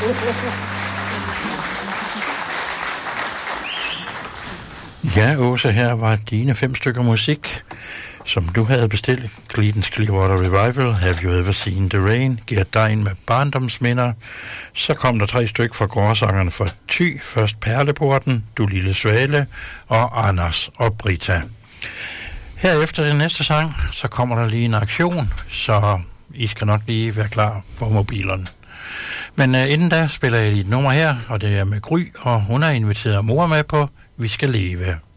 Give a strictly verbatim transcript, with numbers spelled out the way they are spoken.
Ja, Åse, her var dine fem stykker musik, som du havde bestilt. Creedence Clearwater Revival, Have You Ever Seen the Rain, Gert Dein med Barndomsminder. Så kom der tre stykker fra gårdsangerne fra Thy, først Perleporten, Du Lille Svale og Anders og Brita. Herefter den næste sang, så kommer der lige en aktion, så I skal nok lige være klar på mobilerne. Men uh, inden da spiller jeg lige et nummer her, og det er med Gry, og hun har inviteret mor med på Vi skal leve.